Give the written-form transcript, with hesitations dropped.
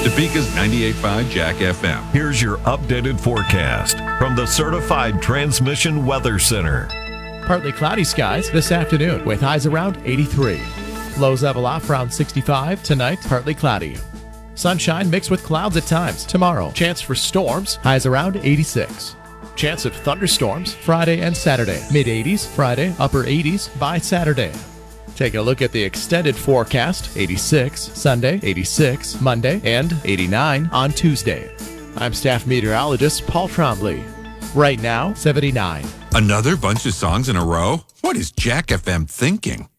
Topeka's 98.5 Jack FM. Here's your updated forecast from the Certified Transmission Weather Center. Partly cloudy skies this afternoon with highs around 83. Lows level off around 65. Tonight, partly cloudy. Sunshine mixed with clouds at times. Tomorrow, chance for storms, highs around 86. Chance of thunderstorms Friday and Saturday. Mid-80s Friday, upper 80s by Saturday. Taking a look at the extended forecast, 86 Sunday, 86 Monday, and 89 on Tuesday. I'm staff meteorologist Paul Trombley. Right now, 79. Another bunch of songs in a row? What is Jack FM thinking?